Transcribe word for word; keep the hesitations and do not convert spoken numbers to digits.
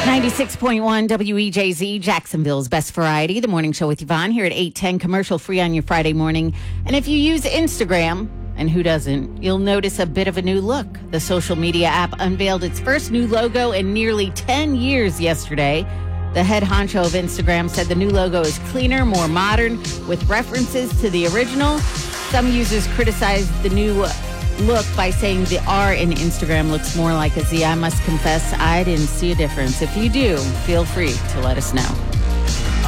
ninety-six point one W E J Z, Jacksonville's best variety. The morning show with Yvonne here at eight ten, commercial free on your Friday morning. And if you use Instagram, and who doesn't, you'll notice a bit of a new look. The social media app unveiled its first new logo in nearly ten years yesterday. The head honcho of Instagram said the new logo is cleaner, more modern, with references to the original. Some users criticized the new look by saying the R in Instagram looks more like a Z. I must confess, I didn't see a difference. If you do, feel free to let us know.